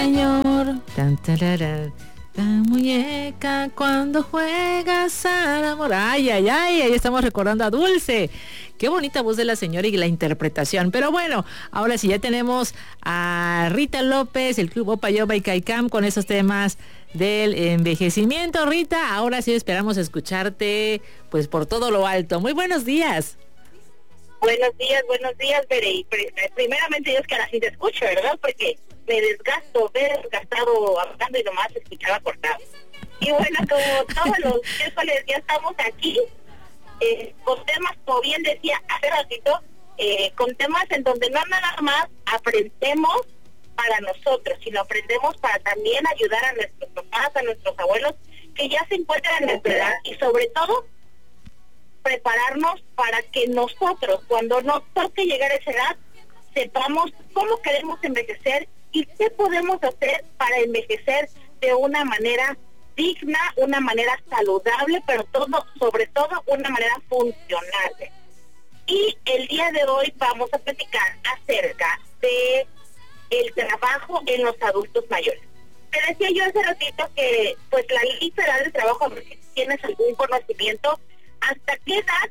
señor. Tan, tarara, la muñeca cuando juegas al amor. Ay, ay, ay, ahí estamos recordando a Dulce. Qué bonita voz de la señora y la interpretación. Pero bueno, ahora sí ya tenemos a Rita López, el Club Opa Yoba y Caicam con esos temas del envejecimiento. Rita, ahora sí esperamos escucharte pues por todo lo alto. Muy buenos días. Buenos días, Bere. Y primeramente Dios que así te escucho, ¿verdad? Porque me desgastado hablando y nomás escuchaba cortado. Y bueno, como todos los miércoles ya estamos aquí, con temas, como bien decía hace ratito, con temas en donde no nada más aprendemos para nosotros, sino aprendemos para también ayudar a nuestros papás, a nuestros abuelos, que ya se encuentran en nuestra edad, y sobre todo, prepararnos para que nosotros, cuando nos toque llegar a esa edad, sepamos cómo queremos envejecer y qué podemos hacer para envejecer de una manera digna, una manera saludable, pero sobre todo una manera funcional. Y el día de hoy vamos a platicar acerca de el trabajo en los adultos mayores. Te decía yo hace ratito que pues la Ley Federal del Trabajo, si tienes algún conocimiento, ¿hasta qué edad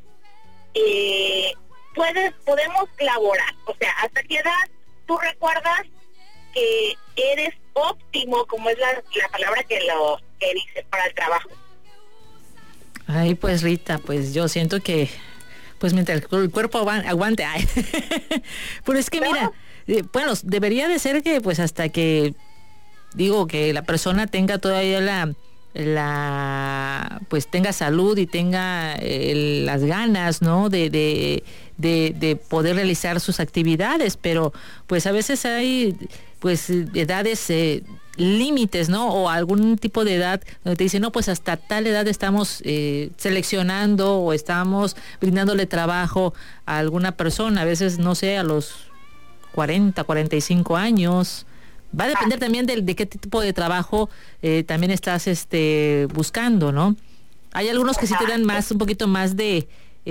podemos laborar? O sea, ¿hasta qué edad tú recuerdas que eres óptimo, como es la palabra que dice, para el trabajo? Ay, pues Rita, pues yo siento que pues mientras el cuerpo aguante. Ay. Pero es que mira, bueno, debería de ser que pues hasta que digo que la persona tenga todavía pues tenga salud y tenga las ganas, ¿no? de poder realizar sus actividades, pero pues a veces hay pues edades límites, ¿no? O algún tipo de edad donde te dicen, no, pues hasta tal edad estamos seleccionando o estamos brindándole trabajo a alguna persona, a veces, no sé, a los 40, 45 años. Va a depender también de qué tipo de trabajo también estás buscando, ¿no? Hay algunos que sí te dan un poquito más de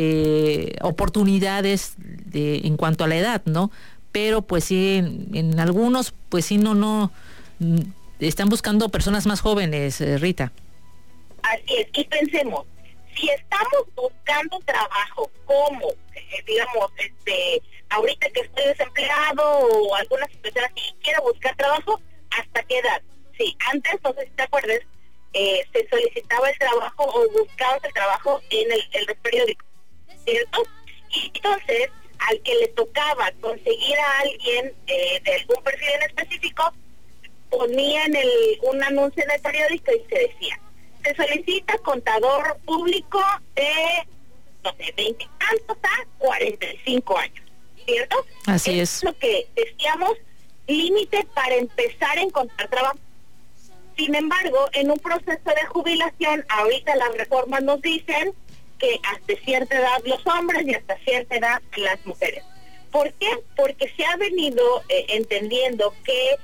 oportunidades en cuanto a la edad, ¿no? Pero pues sí, en algunos, pues sí, no, están buscando personas más jóvenes, Rita. Así es, y pensemos, si estamos buscando trabajo, como, digamos, ahorita que estoy desempleado o alguna situación así, quiero buscar trabajo, ¿hasta qué edad? Sí, antes, no sé si te acuerdas, se solicitaba el trabajo o buscabas el trabajo en el periódico, ¿cierto? Y entonces, al que le tocaba conseguir a alguien de algún perfil en específico, ponían un anuncio en el periódico y se decía, se solicita contador público de, no sé, 20 tantos a 45 años, ¿cierto? Así es. Lo que decíamos, límite para empezar a encontrar trabajo. Sin embargo, en un proceso de jubilación, ahorita las reformas nos dicen que hasta cierta edad los hombres y hasta cierta edad las mujeres. ¿Por qué? Porque se ha venido entendiendo que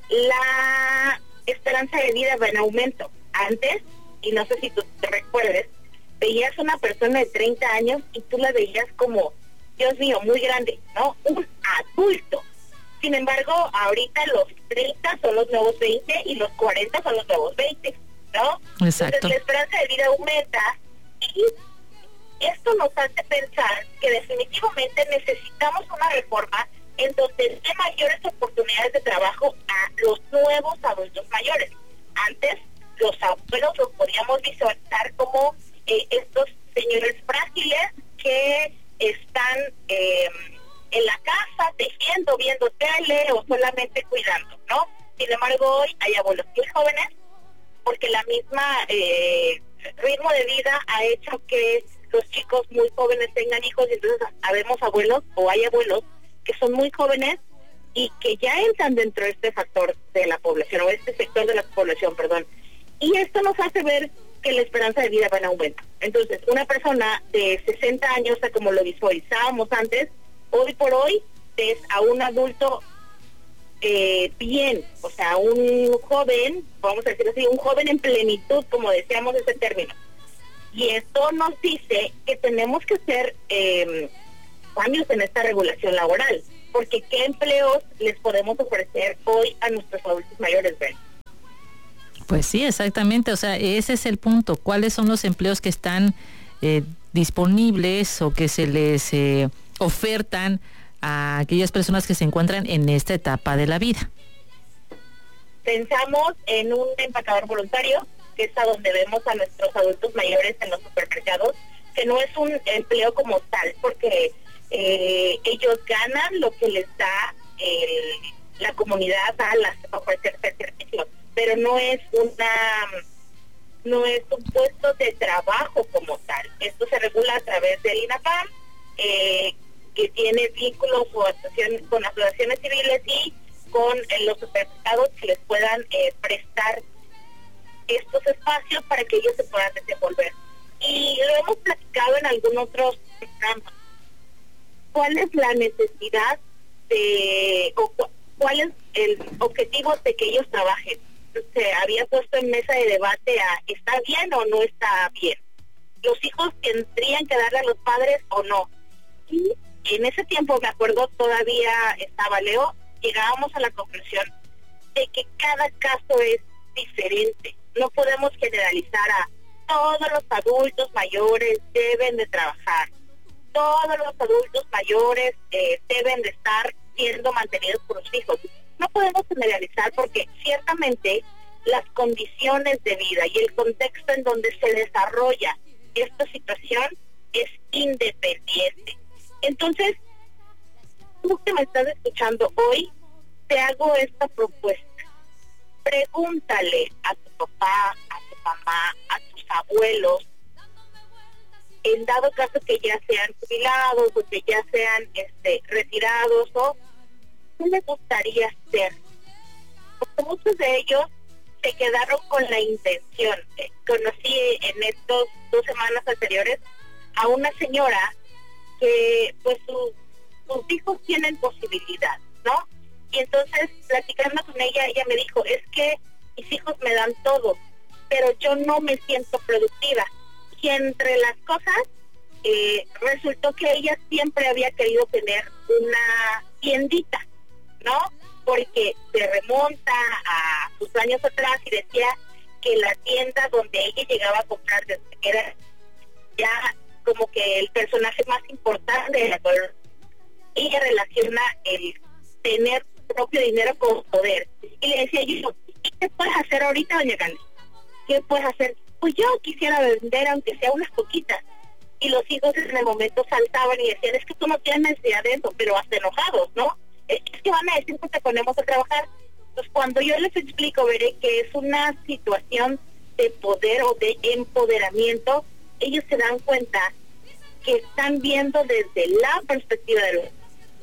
la esperanza de vida va en aumento. Antes, y no sé si tú te recuerdes, veías una persona de 30 años y tú la veías como, Dios mío, muy grande, ¿no? Un adulto. Sin embargo, ahorita los 30 son los nuevos 20 y los 40 son los nuevos 20, ¿no? Exacto. Entonces la esperanza de vida aumenta y esto nos hace pensar que definitivamente necesitamos una reforma en donde dé mayores oportunidades de trabajo a los nuevos adultos mayores. Antes, los abuelos los podíamos visualizar como estos señores frágiles que están en la casa, tejiendo, viendo tele o solamente cuidando, ¿no? Sin embargo, hoy hay abuelos muy jóvenes porque la misma ritmo de vida ha hecho que los chicos muy jóvenes tengan hijos, y entonces habemos abuelos o hay abuelos que son muy jóvenes y que ya entran dentro de este factor de la población, o este sector de la población, perdón. Y esto nos hace ver que la esperanza de vida va en aumento. Entonces, una persona de 60 años, como lo visualizábamos antes, hoy por hoy es a un adulto bien, o sea, un joven, vamos a decir así, un joven en plenitud, como decíamos ese término. Y esto nos dice que tenemos que hacer cambios en esta regulación laboral. porque ¿qué empleos les podemos ofrecer hoy a nuestros adultos mayores, Ben? Pues sí, exactamente, o sea, ese es el punto. ¿Cuáles son los empleos que están disponibles o que se les ofertan a aquellas personas que se encuentran en esta etapa de la vida? Pensamos en un empacador voluntario, que es a donde vemos a nuestros adultos mayores en los supermercados, que no es un empleo como tal, porque ellos ganan lo que les da la comunidad a las ofrecer servicios, pero no es un puesto de trabajo como tal. Esto se regula a través del INAPAM, que tiene vínculos con asociaciones civiles y con los supermercados que les puedan prestar estos espacios para que ellos se puedan desenvolver. Y lo hemos platicado en algunos otros programas. ¿Cuál es la necesidad cuál es el objetivo de que ellos trabajen? Se había puesto en mesa de debate ¿está bien o no está bien? ¿Los hijos tendrían que darle a los padres o no? Y en ese tiempo, me acuerdo, todavía estaba Leo, llegábamos a la conclusión de que cada caso es diferente. No podemos generalizar a todos los adultos mayores deben de trabajar. Todos los adultos mayores deben de estar siendo mantenidos por sus hijos. No podemos generalizar porque ciertamente las condiciones de vida y el contexto en donde se desarrolla esta situación es independiente. Entonces, tú que me estás escuchando hoy, te hago esta propuesta. Pregúntale a tu papá, a tu mamá, a tus abuelos, en dado caso que ya sean jubilados o que ya sean retirados, o ¿qué les gustaría hacer? Porque muchos de ellos se quedaron con la intención. Conocí en estas 2 semanas anteriores a una señora que pues sus hijos tienen posibilidad, ¿no? Y entonces, platicando con ella me dijo, es que mis hijos me dan todo, pero yo no me siento productiva. Y entre las cosas, resultó que ella siempre había querido tener una tiendita, ¿no? Porque se remonta a sus años atrás y decía que la tienda donde ella llegaba a comprar desde que era ya como que el personaje más importante de la colonia. Ella relaciona el tener propio dinero con poder. Y le decía yo, ¿qué puedes hacer ahorita, doña Candy? ¿Qué puedes hacer? Pues yo quisiera vender aunque sea unas poquitas. Y los hijos en el momento saltaban y decían, es que tú no tienes necesidad de eso, pero hasta enojados, ¿no? Es que van a decir que te ponemos a trabajar. Pues cuando yo les explico, veré que es una situación de poder o de empoderamiento, ellos se dan cuenta que están viendo desde la perspectiva de los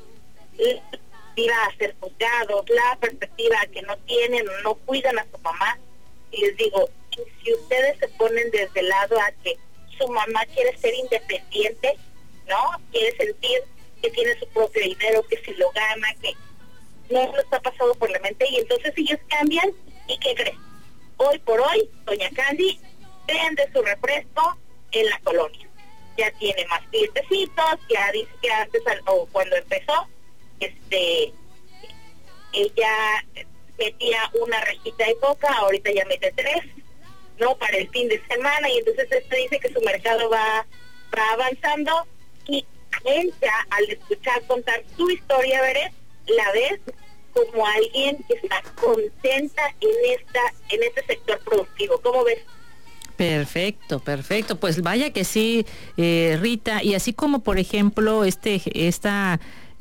a ser juzgados, la perspectiva que no tienen o no cuidan a su mamá. Y les digo, si ustedes se ponen desde el lado a que su mamá quiere ser independiente, ¿no? Quiere sentir que tiene su propio dinero, que si lo gana, que no lo está pasando por la mente, y entonces ellos cambian. ¿Y qué creen? Hoy por hoy, doña Candy vende su refresco en la colonia. Ya tiene más clientecitos, ya dice que antes, o cuando empezó, ella metía una rejita de coca, ahorita ya mete 3, ¿no? Para el fin de semana, y entonces dice que su mercado va avanzando, y ella, al escuchar contar su historia, veré, la ves como alguien que está contenta en este sector productivo. ¿Cómo ves? Perfecto, pues vaya que sí, Rita, y así como por ejemplo esa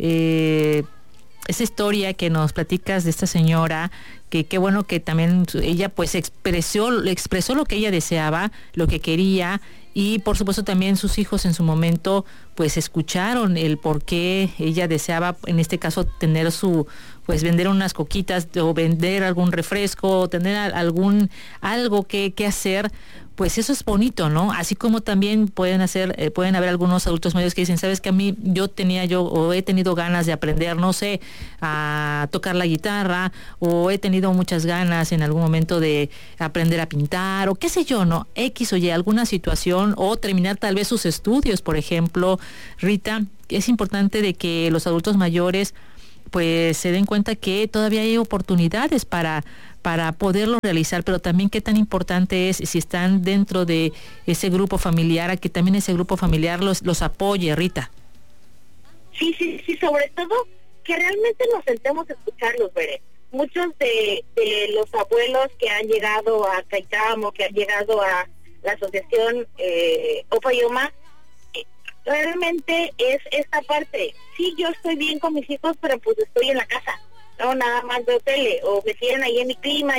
historia que nos platicas de esta señora, que qué bueno que también ella pues expresó lo que ella deseaba, lo que quería, y por supuesto también sus hijos en su momento pues escucharon el por qué ella deseaba, en este caso, tener vender unas coquitas o vender algún refresco, o tener algo que hacer. Pues eso es bonito, ¿no? Así como también pueden haber algunos adultos mayores que dicen, sabes que a mí he tenido ganas de aprender, no sé, a tocar la guitarra, o he tenido muchas ganas en algún momento de aprender a pintar, o qué sé yo, ¿no? X o Y, alguna situación, o terminar tal vez sus estudios, por ejemplo. Rita, es importante de que los adultos mayores, pues pues se den cuenta que todavía hay oportunidades para poderlo realizar, pero también qué tan importante es, si están dentro de ese grupo familiar, a que también ese grupo familiar los apoye, Rita. Sí, sobre todo que realmente nos sentemos a escucharlos, Veré. Muchos de los abuelos que han llegado a CAICAM o que han llegado a la asociación Opayoma, realmente es esta parte. Sí, yo estoy bien con mis hijos, pero pues estoy en la casa, no nada más veo tele o me tienen ahí en mi clima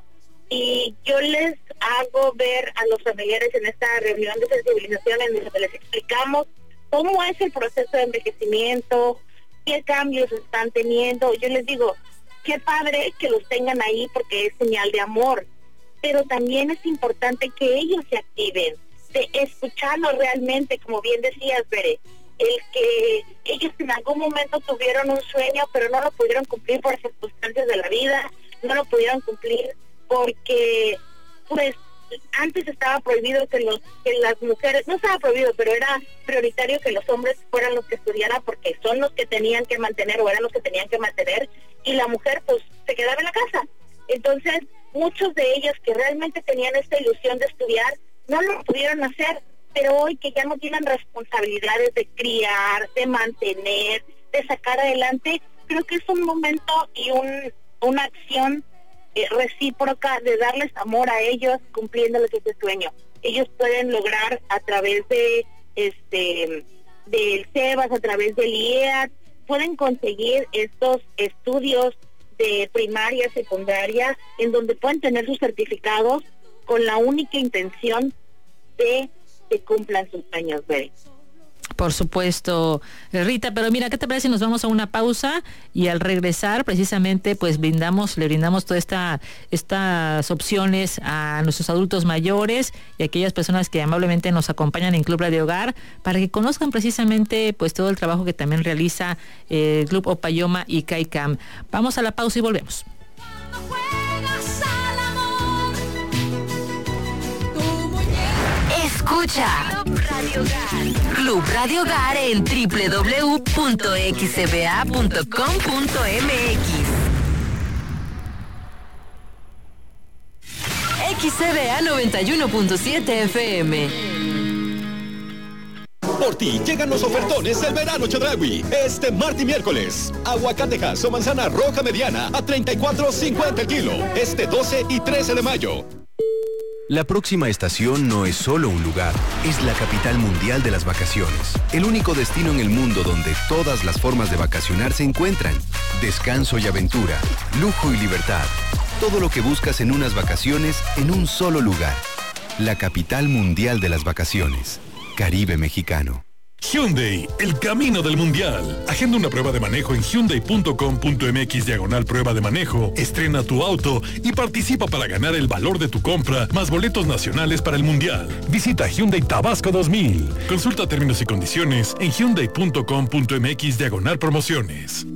y yo les hago ver a los familiares en esta reunión de sensibilización en donde les explicamos cómo es el proceso de envejecimiento, qué cambios están teniendo. Yo les digo, qué padre que los tengan ahí porque es señal de amor, pero también es importante que ellos se activen, de escucharlos realmente, como bien decías, Bere, el que ellos en algún momento tuvieron un sueño, pero no lo pudieron cumplir por circunstancias de la vida, no lo pudieron cumplir porque, pues, antes estaba prohibido que las mujeres, no estaba prohibido, pero era prioritario que los hombres fueran los que estudiaran porque son los que tenían que mantener o eran los que tenían que mantener y la mujer, pues, se quedaba en la casa. Entonces, muchos de ellos que realmente tenían esta ilusión de estudiar, no lo pudieron hacer, pero hoy que ya no tienen responsabilidades de criar, de mantener, de sacar adelante, creo que es un momento y una acción recíproca de darles amor a ellos, cumpliéndoles ese sueño. Ellos pueden lograr a través de del CEBAS, a través del IEAT, pueden conseguir estos estudios de primaria, secundaria, en donde pueden tener sus certificados con la única intención de que cumplan sus sueños, Bere. Por supuesto, Rita, pero mira, ¿qué te parece si nos vamos a una pausa y al regresar precisamente pues le brindamos todas estas opciones a nuestros adultos mayores y a aquellas personas que amablemente nos acompañan en Club Radio Hogar para que conozcan precisamente pues todo el trabajo que también realiza el Club Opayoma y CAICAM. Vamos a la pausa y volvemos. Escucha Club Radio Hogar en www.xcba.com.mx. XCBA 91.7 FM. Por ti llegan los ofertones del verano Chedraui. Este martes y miércoles. Aguacatejas o manzana roja mediana a $34.50 el kilo. Este 12 y 13 de mayo. La próxima estación no es solo un lugar, es la capital mundial de las vacaciones. El único destino en el mundo donde todas las formas de vacacionar se encuentran. Descanso y aventura, lujo y libertad. Todo lo que buscas en unas vacaciones en un solo lugar. La capital mundial de las vacaciones. Caribe mexicano. Hyundai, el camino del mundial. Agenda una prueba de manejo en hyundai.com.mx/prueba de manejo. Estrena tu auto y participa para ganar el valor de tu compra más boletos nacionales para el mundial. Visita Hyundai Tabasco 2000. Consulta términos y condiciones en hyundai.com.mx/promociones.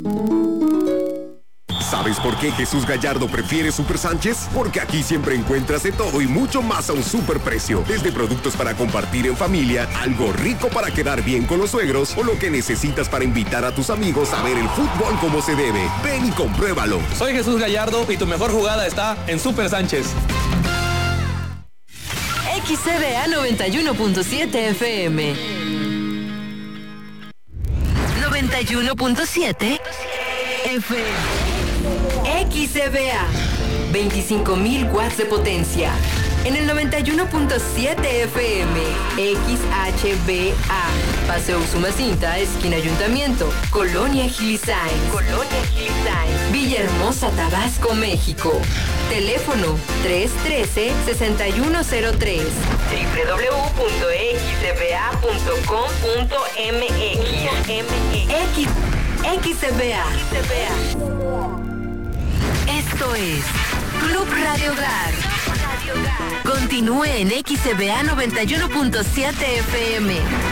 ¿Sabes por qué Jesús Gallardo prefiere Super Sánchez? Porque aquí siempre encuentras de todo y mucho más a un super precio. Desde productos para compartir en familia, algo rico para quedar bien con los suegros o lo que necesitas para invitar a tus amigos a ver el fútbol como se debe. Ven y compruébalo. Soy Jesús Gallardo y tu mejor jugada está en Super Sánchez. XCBA 91.7 FM. 91.7 FM. XCBA, 25.000 watts de potencia. En el 91.7 FM, XHBA, Paseo Usumacinta, esquina Ayuntamiento, Colonia Gilisain, Villahermosa, Tabasco, México. Teléfono 313-6103. www.xcba.com.mx. XCBA. Esto es Club Radio Hogar. Continúe en XCBA 91.7 FM.